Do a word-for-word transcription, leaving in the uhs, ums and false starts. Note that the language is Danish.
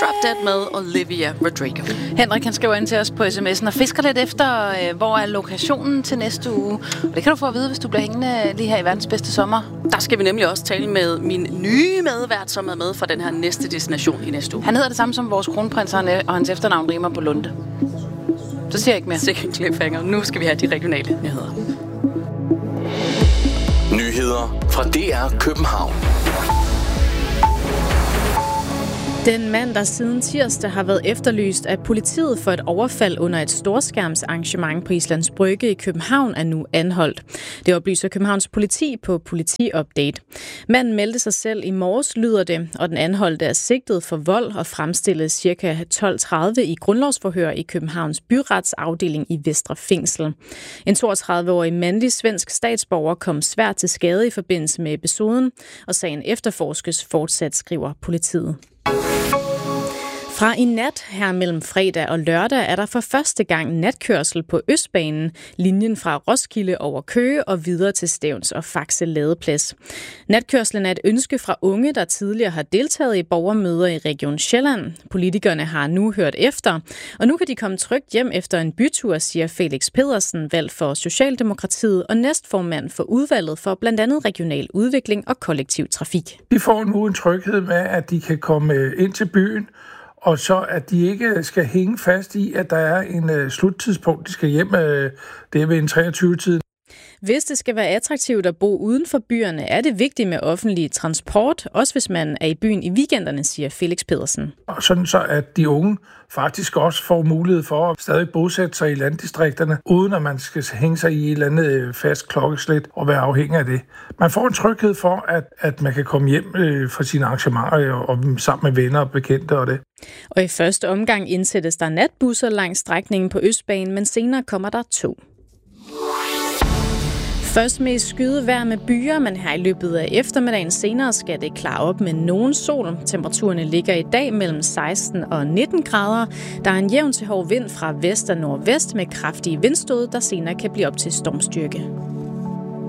Drop Dead med Olivia Rodrigo. Henrik kan skrive ind til os på sms'en og fisker lidt efter, øh, hvor er lokationen til næste uge. Og det kan du få at vide, hvis du bliver hængende lige her i verdens bedste sommer. Der skal vi nemlig også tale med min nye medvært, som er med fra den her næste destination i næste uge. Han hedder det samme som vores kronprins, og hans efternavn rimer på Lunde. Så siger jeg ikke mere. Sikkert cliffhanger. Nu skal vi have de regionale nyheder. Nyheder fra D R København. Den mand, der siden tirsdag har været efterlyst af politiet for et overfald under et storskærmsarrangement på Islands Brygge i København, er nu anholdt. Det oplyser Københavns politi på Politi-update. Manden meldte sig selv i morges, lyder det, og den anholdte er sigtet for vold og fremstillet ca. tolv tredive i grundlovsforhør i Københavns byretsafdeling i Vestre Fængsel. En toogtredive-årig mandlig svensk statsborger kom svært til skade i forbindelse med episoden, og sagen efterforskes fortsat, skriver politiet. Fra i nat her mellem fredag og lørdag er der for første gang natkørsel på Østbanen, linjen fra Roskilde over Køge og videre til Stevns og Faxe Ladeplads. Natkørslen er et ønske fra unge, der tidligere har deltaget i borgermøder i Region Sjælland. Politikerne har nu hørt efter, og nu kan de komme trygt hjem efter en bytur, siger Felix Pedersen, valgt for Socialdemokratiet og næstformand for udvalget for blandt andet regional udvikling og kollektiv trafik. De får nu en tryghed med, at de kan komme ind til byen, og så at de ikke skal hænge fast i, at der er en uh, sluttidspunkt, de skal hjem, uh, det er ved en treogtyve-tiden. Hvis det skal være attraktivt at bo uden for byerne, er det vigtigt med offentlig transport, også hvis man er i byen i weekenderne, siger Felix Pedersen. Og sådan så, at de unge faktisk også får mulighed for at stadig bosætte sig i landdistrikterne, uden at man skal hænge sig i et eller andet fast klokkeslæt og være afhængig af det. Man får en tryghed for, at, at man kan komme hjem øh, fra sine arrangementer og, og sammen med venner og bekendte og det. Og i første omgang indsættes der natbusser langs strækningen på Østbanen, men senere kommer der to. Først med skydevejr med byer, men her i løbet af eftermiddagen senere skal det klare op med nogen sol. Temperaturerne ligger i dag mellem seksten og nitten grader. Der er en jævn til hård vind fra vest og nordvest med kraftige vindstød, der senere kan blive op til stormstyrke.